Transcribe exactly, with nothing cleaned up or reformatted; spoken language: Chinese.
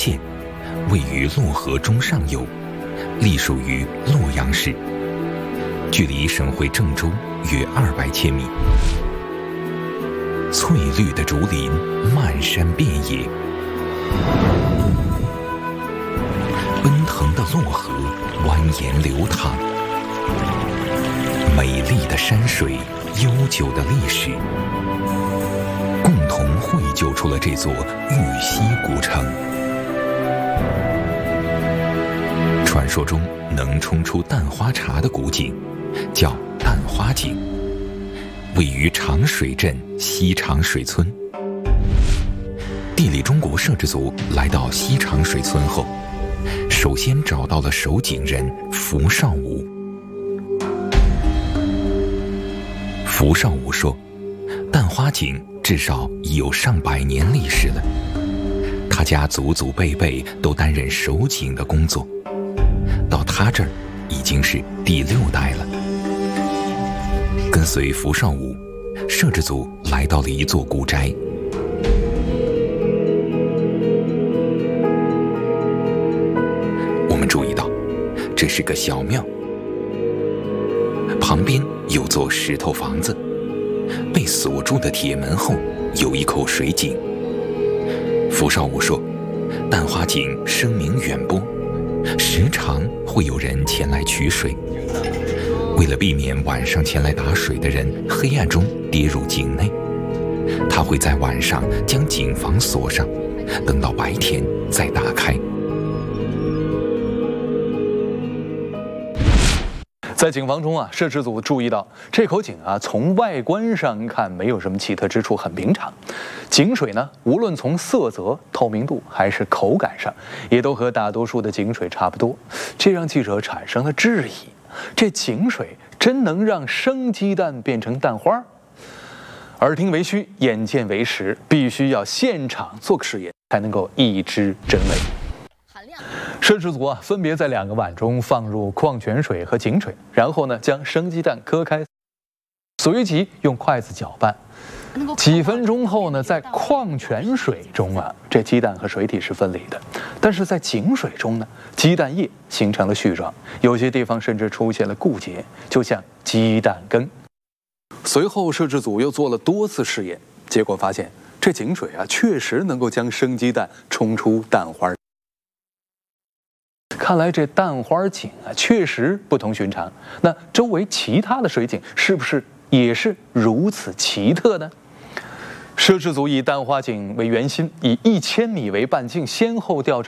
县，位于洛河中上游，隶属于洛阳市，距离省会郑州约二百千米。翠绿的竹林漫山遍野，奔腾的洛河蜿蜒流淌，美丽的山水，悠久的历史，共同绘就出了这座玉溪古城。传说中能冲出蛋花茶的古井，叫蛋花井，位于长水镇西长水村。地理中国摄制组来到西长水村后，首先找到了守井人福绍武。福绍武说，蛋花井至少已有上百年历史了，他家祖祖辈辈都担任守井的工作，到他这儿已经是第六代了。跟随福绍武，摄制组来到了一座古宅。我们注意到，这是个小庙，旁边有座石头房子，被锁住的铁门后有一口水井。福绍武说，蛋花井声名远播，时常会有人前来取水。为了避免晚上前来打水的人黑暗中跌入井内，他会在晚上将井房锁上，等到白天再打开。 在井房中啊，摄制组注意到这口井啊，从外观上看没有什么奇特之处，很平常。井水呢，无论从色泽、透明度还是口感上，也都和大多数的井水差不多，这让记者产生了质疑：这井水真能让生鸡蛋变成蛋花？耳听为虚，眼见为实，必须要现场做个试验，才能够一知真伪。摄制组啊，分别在两个碗中放入矿泉水和井水，然后呢，将生鸡蛋磕开，随即用筷子搅拌。几分钟后呢，在矿泉水中啊，这鸡蛋和水体是分离的，但是在井水中呢，鸡蛋液形成了絮状，有些地方甚至出现了固结，就像鸡蛋羹。随后，摄制组又做了多次试验，结果发现这井水啊，确实能够将生鸡蛋冲出蛋花。看来这蛋花井啊，确实不同寻常。那周围其他的水井是不是也是如此奇特呢？摄制组以蛋花井为圆心，以一千米为半径，先后调查